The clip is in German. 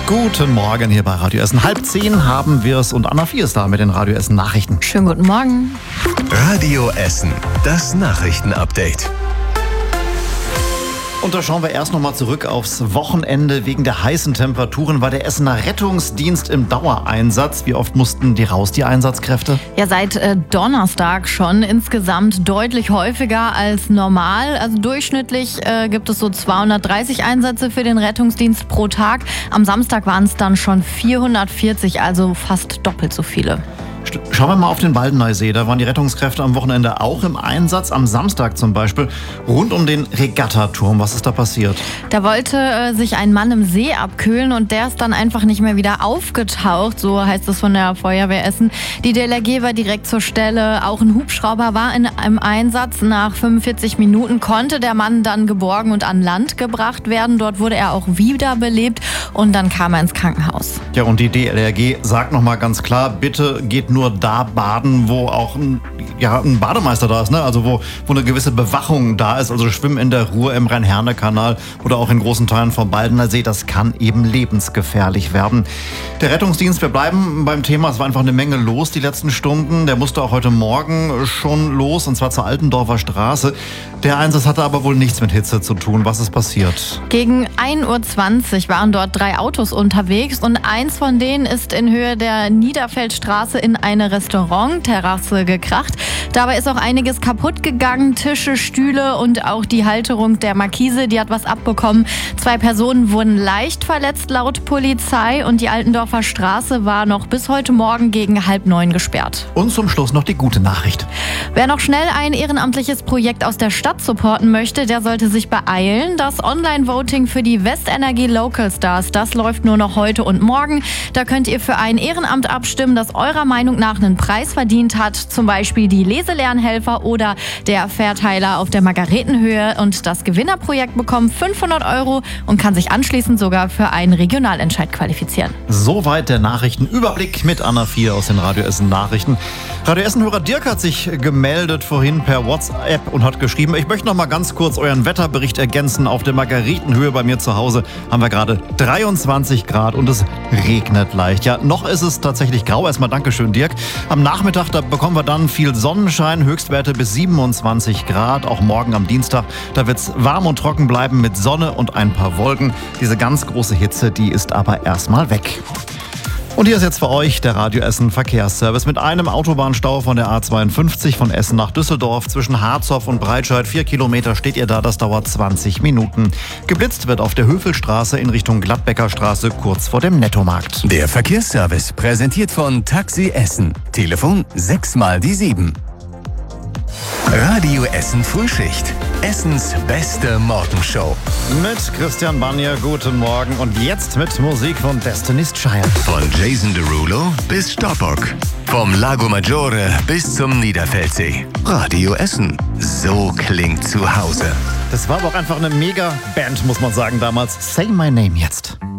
Guten Morgen hier bei Radio Essen. 9:30 haben wir es und Anna 4 ist da mit den Radio Essen Nachrichten. Schönen guten Morgen. Radio Essen, das Nachrichtenupdate. Und da schauen wir erst nochmal zurück aufs Wochenende. Wegen der heißen Temperaturen war der Essener Rettungsdienst im Dauereinsatz. Wie oft mussten die raus, die Einsatzkräfte? Ja, seit Donnerstag schon. Insgesamt deutlich häufiger als normal. Also durchschnittlich gibt es so 230 Einsätze für den Rettungsdienst pro Tag. Am Samstag waren es dann schon 440, also fast doppelt so viele. Schauen wir mal auf den Baldeneysee. Da waren die Rettungskräfte am Wochenende auch im Einsatz. Am Samstag zum Beispiel rund um den Regattaturm. Was ist da passiert? Da wollte sich ein Mann im See abkühlen und der ist dann einfach nicht mehr wieder aufgetaucht. So heißt es von der Feuerwehr Essen. Die DLRG war direkt zur Stelle. Auch ein Hubschrauber war im Einsatz. Nach 45 Minuten konnte der Mann dann geborgen und an Land gebracht werden. Dort wurde er auch wiederbelebt und dann kam er ins Krankenhaus. Ja, und die DLRG sagt nochmal ganz klar, bitte geht nur da baden, wo auch ein Bademeister da ist, ne? Also wo eine gewisse Bewachung da ist, also Schwimmen in der Ruhr im Rhein-Herne-Kanal oder auch in großen Teilen vom Baldener See, das kann eben lebensgefährlich werden. Der Rettungsdienst, wir bleiben beim Thema, es war einfach eine Menge los die letzten Stunden, der musste auch heute Morgen schon los und zwar zur Altendorfer Straße. Der Einsatz hatte aber wohl nichts mit Hitze zu tun. Was ist passiert? Gegen 1:20 Uhr waren dort 3 Autos unterwegs und eins von denen ist in Höhe der Niederfeldstraße in eine Restaurantterrasse gekracht. Dabei ist auch einiges kaputt gegangen, Tische, Stühle und auch die Halterung der Markise, die hat was abbekommen. 2 Personen wurden leicht verletzt laut Polizei und die Altendorfer Straße war noch bis heute Morgen gegen 8:30 gesperrt. Und zum Schluss noch die gute Nachricht. Wer noch schnell ein ehrenamtliches Projekt aus der Stadt supporten möchte, der sollte sich beeilen. Das Online-Voting für die Westenergie Local Stars, das läuft nur noch heute und morgen. Da könnt ihr für ein Ehrenamt abstimmen, das eurer Meinung nach einen Preis verdient hat. Zum Beispiel die Leselernhelfer oder der Verteiler auf der Margaretenhöhe. Und das Gewinnerprojekt bekommt 500 € und kann sich anschließend sogar für einen Regionalentscheid qualifizieren. Soweit der Nachrichtenüberblick mit Anna 4 aus den Radio Essen Nachrichten. Radio Essen-Hörer Dirk hat sich gemeldet vorhin per WhatsApp und hat geschrieben, ich möchte noch mal ganz kurz euren Wetterbericht ergänzen. Auf der Margaretenhöhe bei mir zu Hause haben wir gerade 23 Grad und es regnet leicht. Ja, noch ist es tatsächlich grau. Erstmal Dankeschön, Dirk. Am Nachmittag, da bekommen wir dann viel Sonnenschein, Höchstwerte bis 27 Grad. Auch morgen am Dienstag, da wird es warm und trocken bleiben mit Sonne und ein paar Wolken. Diese ganz große Hitze, die ist aber erstmal weg. Und hier ist jetzt für euch der Radio Essen Verkehrsservice mit einem Autobahnstau von der A52 von Essen nach Düsseldorf. Zwischen Harzhof und Breitscheid 4 Kilometer steht ihr da, das dauert 20 Minuten. Geblitzt wird auf der Höfelstraße in Richtung Gladbecker Straße kurz vor dem Nettomarkt. Der Verkehrsservice präsentiert von Taxi Essen. Telefon 6x7. Radio Essen Frühschicht. Essens beste Morgenshow. Mit Christian Banier, guten Morgen. Und jetzt mit Musik von Destiny's Child. Von Jason Derulo bis Stoppock. Vom Lago Maggiore bis zum Niederfeldsee. Radio Essen. So klingt zu Hause. Das war aber auch einfach eine Mega-Band, muss man sagen, damals. Say My Name jetzt.